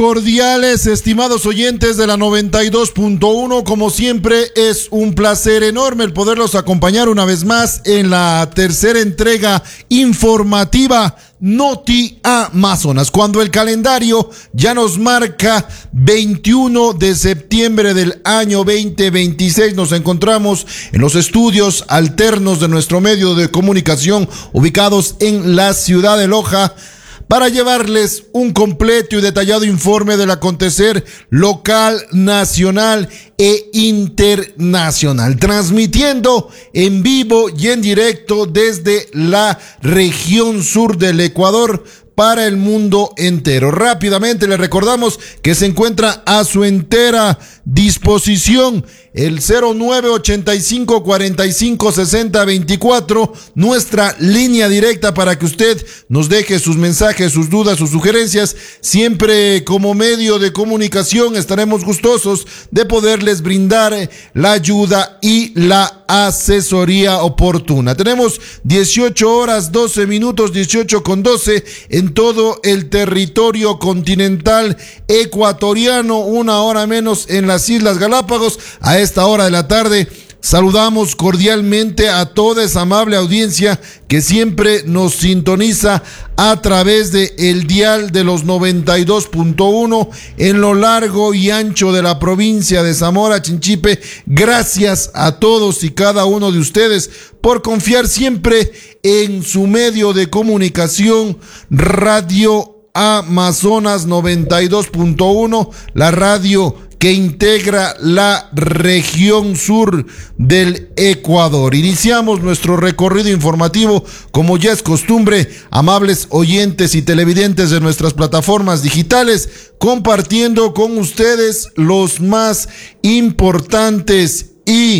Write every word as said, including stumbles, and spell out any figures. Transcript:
Cordiales, estimados oyentes de la noventa y dos punto uno, como siempre es un placer enorme el poderlos acompañar una vez más en la tercera entrega informativa Noti Amazonas, cuando el calendario ya nos marca veintiuno de septiembre del año veinte veintiséis. Nos encontramos en los estudios alternos de nuestro medio de comunicación ubicados en la ciudad de Loja, para llevarles un completo y detallado informe del acontecer local, nacional e internacional, transmitiendo en vivo y en directo desde la región sur del Ecuador para el mundo entero. Rápidamente les recordamos que se encuentra a su entera disposición el cero nueve ochenta y cinco cuarenta y cinco sesenta veinticuatro, nuestra línea directa para que usted nos deje sus mensajes, sus dudas, sus sugerencias. Siempre como medio de comunicación estaremos gustosos de poderles brindar la ayuda y la asesoría oportuna. Tenemos dieciocho horas doce minutos, dieciocho con doce en todo el territorio continental ecuatoriano, una hora menos en las Islas Galápagos. A esta hora de la tarde saludamos cordialmente a toda esa amable audiencia que siempre nos sintoniza a través de el dial de los noventa y dos punto uno en lo largo y ancho de la provincia de Zamora Chinchipe. Gracias a todos y cada uno de ustedes por confiar siempre en su medio de comunicación, Radio Amazonas noventa y dos punto uno, la radio que integra la región sur del Ecuador. Iniciamos nuestro recorrido informativo, como ya es costumbre, amables oyentes y televidentes de nuestras plataformas digitales, compartiendo con ustedes los más importantes y